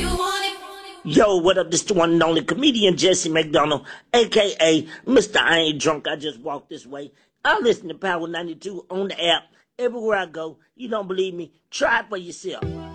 Yo, what up? This the one and only comedian Jesse McDonald, a.k.a. Mr. I Ain't Drunk, I Just Walked This Way. I listen to Power 92 on the app everywhere I go. You don't believe me? Try it for yourself.